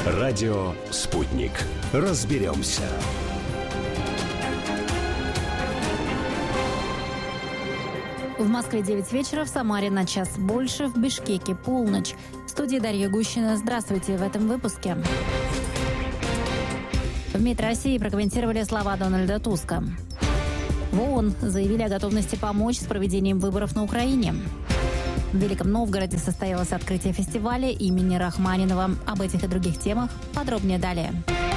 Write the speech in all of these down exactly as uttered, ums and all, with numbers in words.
Радио «Спутник». Разберемся. В Москве девять вечера, в Самаре на час больше, в Бишкеке полночь. В студии Дарья Гущина. Здравствуйте в этом выпуске. В МИД России прокомментировали слова Дональда Туска. В ООН заявили о готовности помочь с проведением выборов на Украине. В Великом Новгороде состоялось открытие фестиваля имени Рахманинова. Об этих и других темах подробнее далее.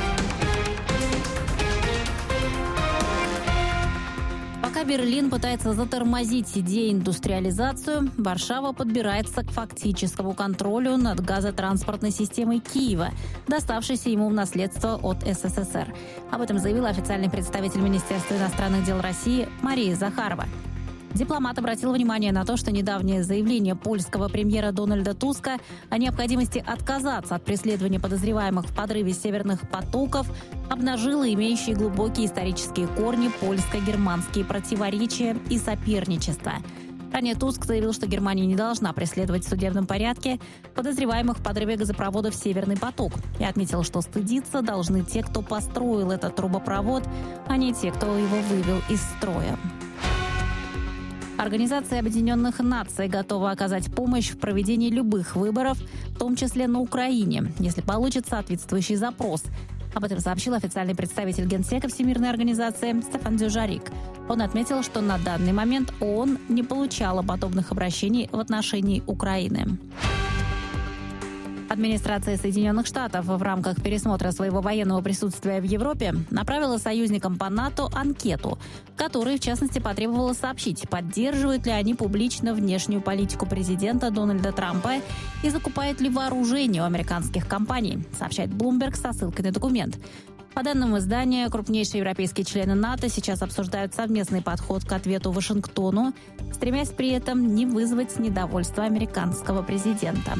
Пока Берлин пытается затормозить деиндустриализацию, Варшава подбирается к фактическому контролю над газотранспортной системой Киева, доставшейся ему в наследство от СССР. Об этом заявила официальный представитель Министерства иностранных дел России Мария Захарова. Дипломат обратил внимание на то, что недавнее заявление польского премьера Дональда Туска о необходимости отказаться от преследования подозреваемых в подрыве северных потоков обнажило имеющие глубокие исторические корни польско-германские противоречия и соперничество. Ранее Туск заявил, что Германия не должна преследовать в судебном порядке подозреваемых в подрыве газопроводов «Северный поток», и отметил, что стыдиться должны те, кто построил этот трубопровод, а не те, кто его вывел из строя. Организация Объединенных Наций готова оказать помощь в проведении любых выборов, в том числе на Украине, если получит соответствующий запрос. Об этом сообщил официальный представитель Генсека Всемирной организации Стефан Дюжарик. Он отметил, что на данный момент ООН не получала подобных обращений в отношении Украины. Администрация Соединенных Штатов в рамках пересмотра своего военного присутствия в Европе направила союзникам по НАТО анкету, в которой, в частности, потребовала сообщить, поддерживают ли они публично внешнюю политику президента Дональда Трампа и закупают ли вооружение у американских компаний, сообщает Bloomberg со ссылкой на документ. По данным издания, крупнейшие европейские члены НАТО сейчас обсуждают совместный подход к ответу Вашингтону, стремясь при этом не вызвать недовольство американского президента.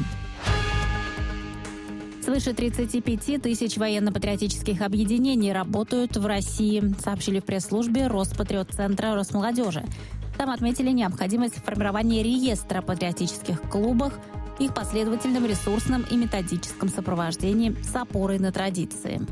Свыше тридцати пяти тысяч военно-патриотических объединений работают в России, сообщили в пресс-службе Роспатриотцентра Росмолодежи. Там отметили необходимость формирования реестра патриотических клубов, их последовательном ресурсном и методическом сопровождении с опорой на традиции.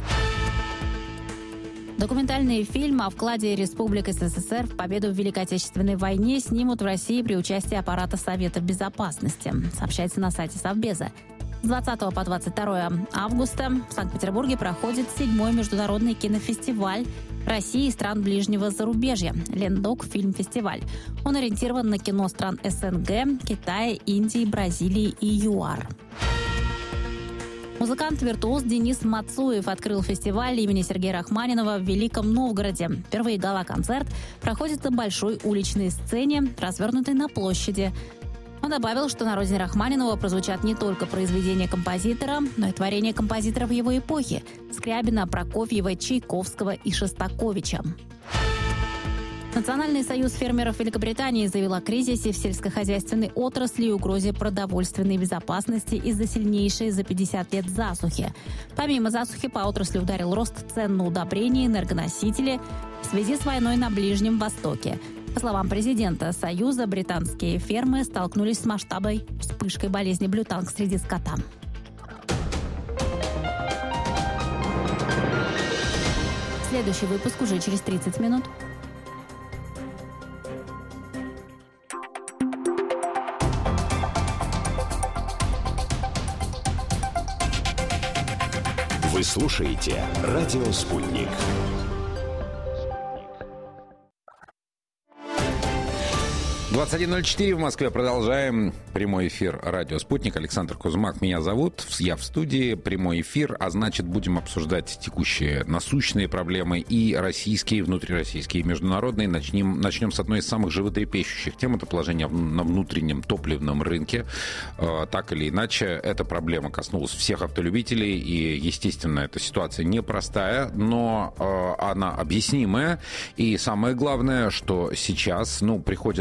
Документальный фильм о вкладе Республик СССР в победу в Великой Отечественной войне снимут в России при участии аппарата Совета Безопасности, сообщается на сайте Совбеза. С двадцатого по двадцать второе августа в Санкт-Петербурге проходит седьмой международный кинофестиваль России и стран ближнего зарубежья «Лендок Фильм-фестиваль». Он ориентирован на кино стран СНГ, Китая, Индии, Бразилии и ЮАР. Музыкант-виртуоз Денис Мацуев открыл фестиваль имени Сергея Рахманинова в Великом Новгороде. Впервые гала-концерт проходит на большой уличной сцене, развернутой на площади. Он добавил, что на родине Рахманинова прозвучат не только произведения композитора, но и творения композиторов его эпохи – Скрябина, Прокофьева, Чайковского и Шостаковича. Национальный союз фермеров Великобритании заявил о кризисе в сельскохозяйственной отрасли и угрозе продовольственной безопасности из-за сильнейшей за пятьдесят лет засухи. Помимо засухи по отрасли ударил рост цен на удобрения и энергоносители в связи с войной на Ближнем Востоке. По словам президента Союза, британские фермы столкнулись с масштабной вспышкой болезни блютанг среди скота. Следующий выпуск уже через тридцать минут. Вы слушаете «Радио Спутник». двадцать один ноль четыре в Москве. Продолжаем прямой эфир «Радио Спутник». Александр Кузмак меня зовут. Я в студии. Прямой эфир. А значит, будем обсуждать текущие насущные проблемы и российские, и внутрироссийские, и международные. Начнем, начнем с одной из самых животрепещущих тем. Это положение на внутреннем топливном рынке. Так или иначе, эта проблема коснулась всех автолюбителей. И, естественно, эта ситуация непростая, но она объяснимая. И самое главное, что сейчас ну, приходят... Ну,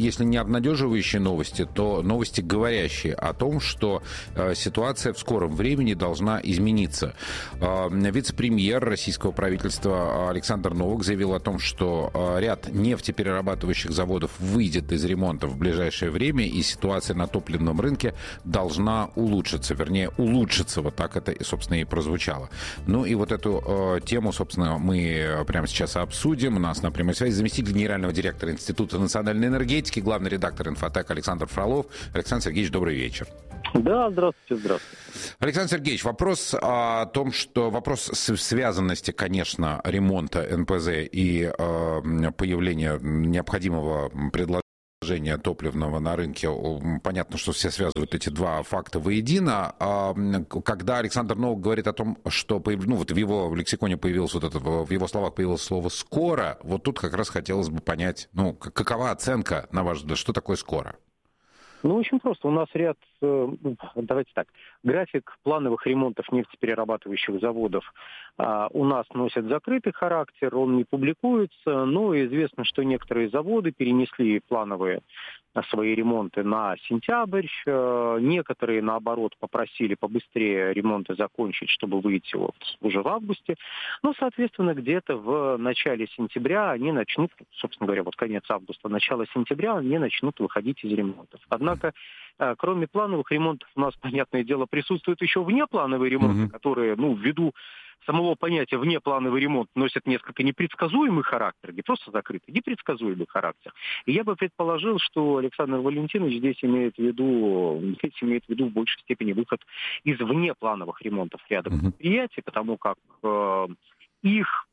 если не обнадеживающие новости, то новости, говорящие о том, что ситуация в скором времени должна измениться. Вице-премьер российского правительства Александр Новак заявил о том, что ряд нефтеперерабатывающих заводов выйдет из ремонта в ближайшее время, и ситуация на топливном рынке должна улучшиться. Вернее, улучшиться. Вот так это, собственно, и прозвучало. Ну и вот эту э, тему, собственно, мы прямо сейчас обсудим. У нас на прямой связи заместитель генерального директора Института национальной энергетики, главный редактор «Инфотек» Александр Фролов. Александр Сергеевич, добрый вечер. Да, здравствуйте, здравствуйте. Александр Сергеевич, вопрос о том, что вопрос связанности, конечно, ремонта эн пэ зэ и э, появления необходимого предложения топливного на рынке, понятно, что все связывают эти два факта воедино. Когда Александр Новак говорит о том, что ну, вот в его лексиконе появилось вот это, в его словах появилось слово «скоро», вот тут как раз хотелось бы понять, ну, какова оценка, на ваш взгляд, что такое «скоро»? Ну, очень просто. У нас ряд, давайте так, график плановых ремонтов нефтеперерабатывающих заводов а, у нас носит закрытый характер, он не публикуется, но известно, что некоторые заводы перенесли плановые свои ремонты на сентябрь, некоторые, наоборот, попросили побыстрее ремонты закончить, чтобы выйти вот уже в августе. Ну, соответственно, где-то в начале сентября они начнут, собственно говоря, вот конец августа, начало сентября они начнут выходить из ремонтов. Однако, кроме плановых ремонтов, у нас, понятное дело, присутствуют еще внеплановые ремонты, mm-hmm. которые, ну, ввиду самого понятия внеплановый ремонт носит несколько непредсказуемый характер, не просто закрытый, непредсказуемый характер. И я бы предположил, что Александр Валентинович здесь имеет в виду, здесь имеет в виду в большей степени выход из внеплановых ремонтов ряда mm-hmm. предприятий, потому как э, их,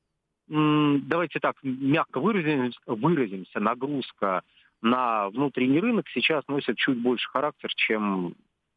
э, давайте так, мягко выразимся, выразимся, нагрузка на внутренний рынок сейчас носит чуть больше характер, чем...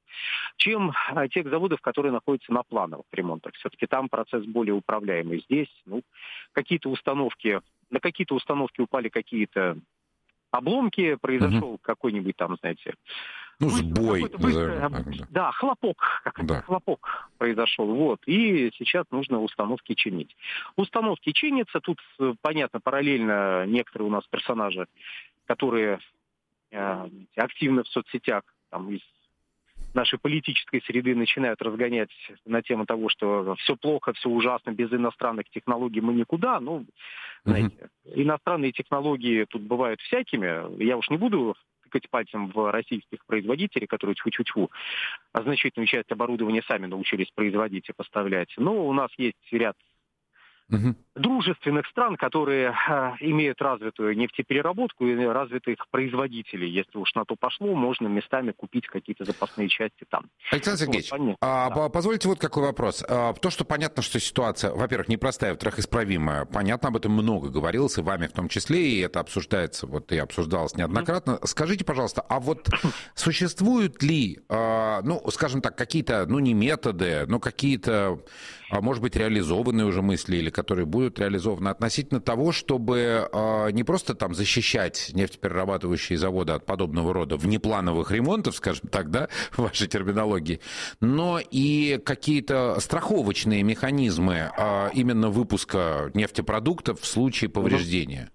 чем тех заводов, которые находятся на плановых ремонтах. Все-таки там процесс более управляемый. Здесь, ну, какие-то установки, на какие-то установки упали какие-то обломки, произошел uh-huh. какой-нибудь там, знаете... Ну, сбой. Быстро, да. да, хлопок. Как да. Хлопок произошел. Вот. И сейчас нужно установки чинить. Установки чинятся. Тут, понятно, параллельно некоторые у нас персонажи, которые э, активны в соцсетях, там, из нашей политической среды начинают разгонять на тему того, что все плохо, все ужасно, без иностранных технологий мы никуда. Ну, знаете, mm-hmm. иностранные технологии тут бывают всякими. Я уж не буду тыкать пальцем в российских производителей, которые тьфу-тьфу-тьфу, а значительную часть оборудования сами научились производить и поставлять. Но у нас есть ряд Uh-huh. дружественных стран, которые э, имеют развитую нефтепереработку и развитых производителей. Если уж на то пошло, можно местами купить какие-то запасные части там. Александр Сергеевич, вот, а, да. позвольте вот какой вопрос. А, то, что понятно, что ситуация, во-первых, непростая, во-вторых, исправимая. Понятно, об этом много говорилось, и вами в том числе, и это обсуждается, вот и обсуждалось неоднократно. Uh-huh. Скажите, пожалуйста, а вот существуют ли, а, ну, скажем так, какие-то, ну, не методы, но какие-то, а, может быть, реализованные уже мысли, или которые будут реализованы относительно того, чтобы э, не просто там защищать нефтеперерабатывающие заводы от подобного рода внеплановых ремонтов, скажем так, да, в вашей терминологии, но и какие-то страховочные механизмы э, именно выпуска нефтепродуктов в случае повреждения?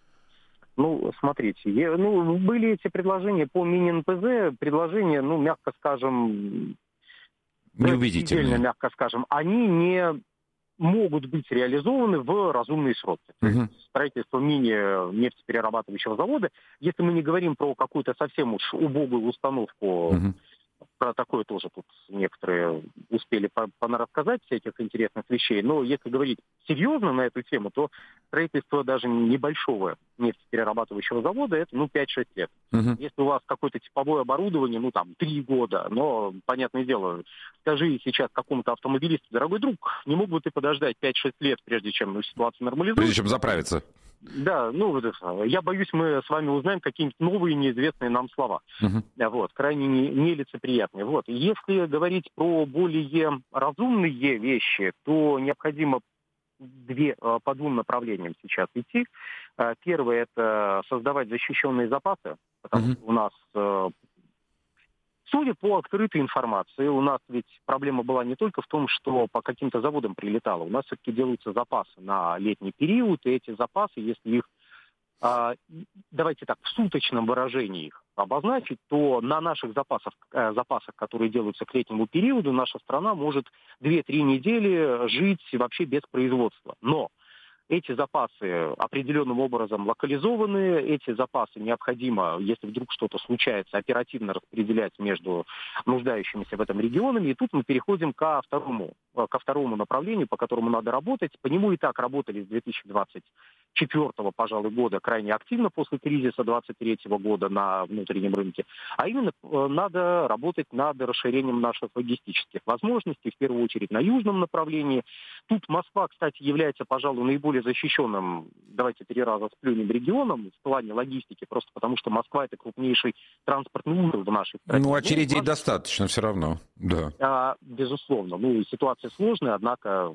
Ну, смотрите, я, ну, были эти предложения по мини-эн пэ зэ, предложения, ну, мягко скажем, неубедительные, мягко скажем, они не могут быть реализованы в разумные сроки. То есть uh-huh. строительство мини-нефтеперерабатывающего завода, если мы не говорим про какую-то совсем уж убогую установку, uh-huh. про такое тоже тут некоторые успели понарассказать всяких интересных вещей, но если говорить серьезно на эту тему, то строительство даже небольшого нефтеперерабатывающего завода это, ну, пять-шесть лет. Uh-huh. Если у вас какое-то типовое оборудование, ну, там, три года, но, понятное дело, скажи сейчас какому-то автомобилисту, дорогой друг, не мог бы ты подождать пять-шесть лет, прежде чем ну, ситуация нормализуется? Прежде чем заправиться. Да, ну, я боюсь, мы с вами узнаем какие-нибудь новые неизвестные нам слова. Uh-huh. Вот, крайне нелицеприятные. Вот. Если говорить про более разумные вещи, то необходимо две, по двум направлениям сейчас идти. Первое – это создавать защищенные запасы, потому uh-huh. что у нас... Судя по открытой информации, у нас ведь проблема была не только в том, что по каким-то заводам прилетало. У нас все-таки делаются запасы на летний период, и эти запасы, если их давайте так, в суточном выражении их обозначить, то на наших запасах, запасах, которые делаются к летнему периоду, наша страна может две-три недели жить вообще без производства. Но эти запасы определенным образом локализованы, эти запасы необходимо, если вдруг что-то случается, оперативно распределять между нуждающимися в этом регионами. И тут мы переходим ко второму, ко второму направлению, по которому надо работать. По нему и так работали с две тысячи двадцать четвёртого, пожалуй, года крайне активно после кризиса двадцать третьего года на внутреннем рынке. А именно надо работать над расширением наших логистических возможностей, в первую очередь на южном направлении. Тут Москва, кстати, является, пожалуй, наиболее защищенным, давайте три раза сплюнем, регионом в плане логистики, просто потому что Москва — это крупнейший транспортный узел в нашей стране. Ну, очередей ну, достаточно все равно, да. А, безусловно. Ну, ситуация сложная, однако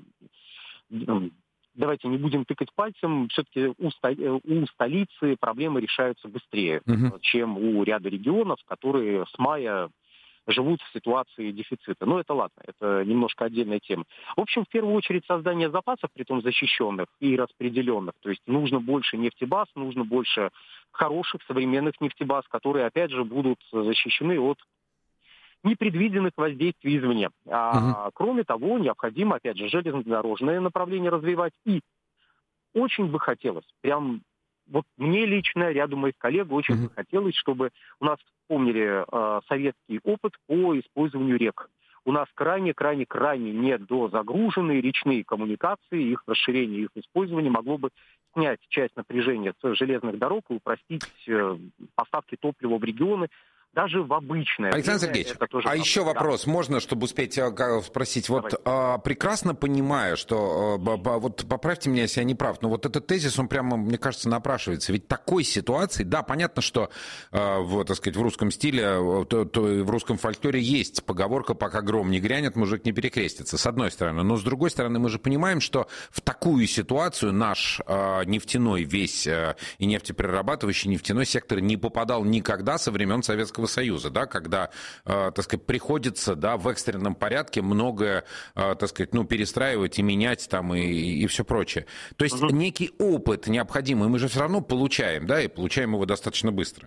давайте не будем тыкать пальцем, все-таки у, у столицы проблемы решаются быстрее, угу. чем у ряда регионов, которые с мая живут в ситуации дефицита. Но это ладно, это немножко отдельная тема. В общем, в первую очередь создание запасов, притом защищенных и распределенных. То есть нужно больше нефтебаз, нужно больше хороших современных нефтебаз, которые, опять же, будут защищены от непредвиденных воздействий извне. А, угу. Кроме того, необходимо, опять же, железнодорожное направление развивать. И очень бы хотелось, прям вот мне лично, ряду моих коллег, очень mm-hmm. бы хотелось, чтобы у нас вспомнили э, советский опыт по использованию рек. У нас крайне-крайне-крайне недозагруженные речные коммуникации, их расширение, их использование могло бы снять часть напряжения с железных дорог и упростить э, поставки топлива в регионы. Даже в обычное Александр время Сергеевич, а вопрос. еще вопрос, да. можно, чтобы успеть спросить? Вот а, прекрасно понимаю, что, а, вот поправьте меня, если я не прав, но вот этот тезис, он прямо, мне кажется, напрашивается. Ведь такой ситуации, да, понятно, что а, в, так сказать, в русском стиле, то, то, в русском фольклоре есть поговорка «пока гром не грянет, мужик не перекрестится», с одной стороны. Но с другой стороны, мы же понимаем, что в такую ситуацию наш а, нефтяной весь а, и нефтеперерабатывающий нефтяной сектор не попадал никогда со времен Советского Союза, да, когда, э, так сказать, приходится, да, в экстренном порядке многое, э, так сказать, ну, перестраивать и менять там и, и все прочее. То есть угу. некий опыт необходимый мы же все равно получаем, да, и получаем его достаточно быстро.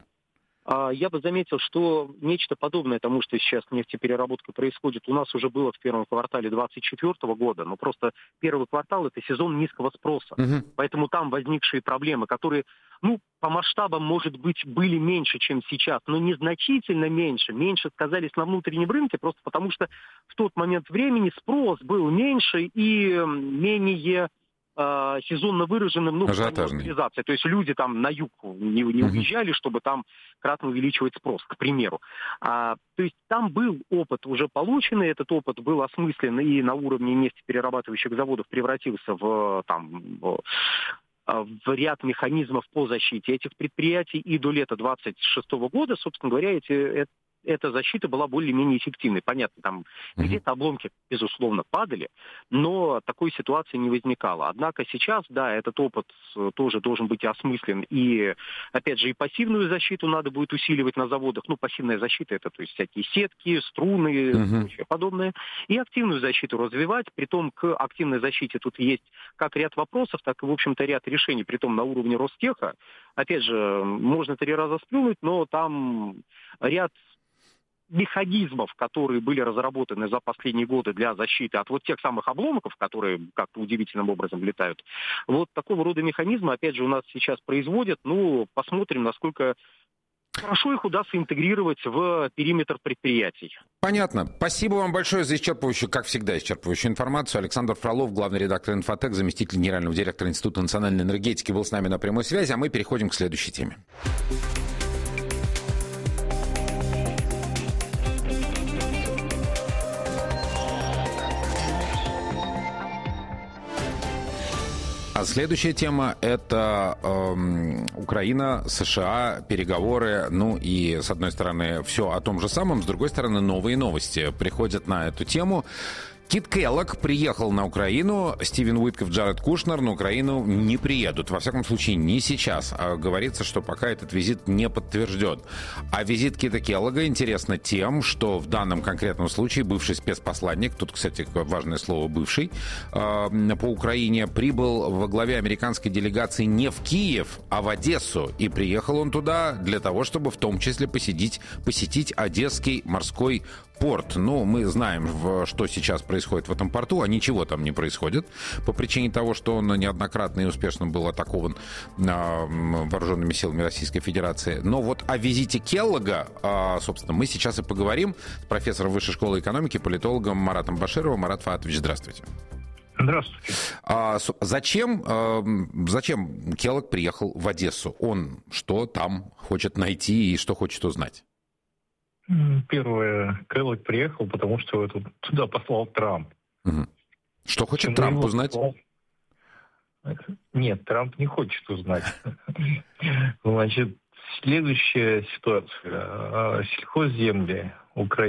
Я бы заметил, что нечто подобное тому, что сейчас нефтепереработка происходит, у нас уже было в первом квартале двадцать четвёртого года, но просто первый квартал — это сезон низкого спроса. Угу. Поэтому там возникшие проблемы, которые, ну, по масштабам, может быть, были меньше, чем сейчас, но незначительно меньше. Меньше сказались на внутреннем рынке, просто потому что в тот момент времени спрос был меньше и менее э, сезонно выраженным, ну, мобилизация. То есть люди там на юг не, не уезжали, чтобы там кратно увеличивать спрос, к примеру. А, то есть там был опыт уже полученный, этот опыт был осмыслен и на уровне нефтеперерабатывающих заводов превратился в там... В, в ряд механизмов по защите этих предприятий, и до лета двадцать шестого года, собственно говоря, эти, эта защита была более-менее эффективной. Понятно, там mm-hmm. где-то обломки, безусловно, падали, но такой ситуации не возникало. Однако сейчас, да, этот опыт тоже должен быть осмыслен, и, опять же, и пассивную защиту надо будет усиливать на заводах. Ну, пассивная защита — это, то есть, всякие сетки, струны и mm-hmm. прочее подобное. И активную защиту развивать, притом к активной защите тут есть как ряд вопросов, так и, в общем-то, ряд решений, притом на уровне Ростеха. Опять же, можно три раза сплюнуть, но там ряд механизмов, которые были разработаны за последние годы для защиты от вот тех самых обломков, которые как-то удивительным образом летают. Вот такого рода механизмы, опять же, у нас сейчас производят. Ну, посмотрим, насколько хорошо их удастся интегрировать в периметр предприятий. Понятно. Спасибо вам большое за исчерпывающую, как всегда, исчерпывающую информацию. Александр Фролов, главный редактор «Инфотек», заместитель генерального директора Института национальной энергетики, был с нами на прямой связи, а мы переходим к следующей теме. А следующая тема – это э, Украина, США, переговоры. Ну и, с одной стороны, все о том же самом, с другой стороны, новые новости приходят на эту тему. Кит Келлог приехал на Украину, Стивен Уитков, Джаред Кушнер на Украину не приедут. Во всяком случае, не сейчас. А говорится, что пока этот визит не подтвержден. А визит Кита Келлога интересно тем, что в данном конкретном случае бывший спецпосланник, тут, кстати, важное слово «бывший», по Украине прибыл во главе американской делегации не в Киев, а в Одессу. И приехал он туда для того, чтобы в том числе посетить, посетить Одесский морской порт. Ну, мы знаем, что сейчас происходит в этом порту, а ничего там не происходит по причине того, что он неоднократно и успешно был атакован вооруженными силами Российской Федерации. Но вот о визите Келлога, собственно, мы сейчас и поговорим с профессором Высшей школы экономики, политологом Маратом Башировым. Марат Фаатович, здравствуйте. Здравствуйте. А, зачем, зачем Келлог приехал в Одессу? Он что там хочет найти и что хочет узнать? Первое, Келлог приехал, потому что его туда послал Трамп. Угу. Что хочет Почему Трамп его узнать? послал? Нет, Трамп не хочет узнать. Значит, следующая ситуация. Сельхозземли Украины.